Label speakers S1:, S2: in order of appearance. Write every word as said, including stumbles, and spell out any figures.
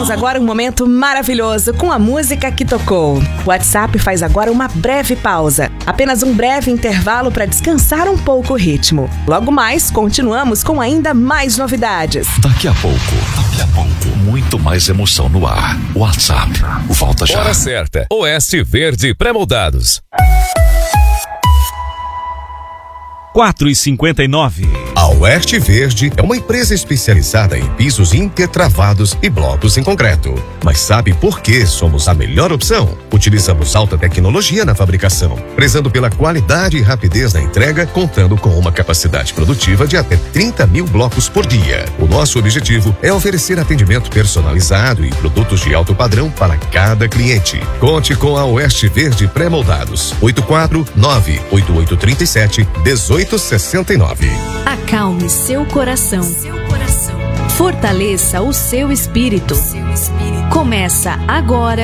S1: Teremos agora um momento maravilhoso com a música que tocou. O WhatsApp faz agora uma breve pausa. Apenas um breve intervalo para descansar um pouco o ritmo. Logo mais, continuamos com ainda mais novidades.
S2: Daqui a pouco, daqui a pouco, muito mais emoção no ar. WhatsApp, volta já.
S3: Hora certa, Oeste Verde Pré-moldados.
S4: quatro e cinquenta e nove.
S5: A Oeste Verde é uma empresa especializada em pisos intertravados e blocos em concreto. Mas sabe por que somos a melhor opção? Utilizamos alta tecnologia na fabricação, prezando pela qualidade e rapidez na entrega, contando com uma capacidade produtiva de até trinta mil blocos por dia. O nosso objetivo é oferecer atendimento personalizado e produtos de alto padrão para cada cliente. Conte com a Oeste Verde Pré-moldados. oito quatro nove oito oito três sete um oito seis nove.
S6: Acalme seu coração. Seu coração. Fortaleça o seu espírito. Seu espírito. Começa agora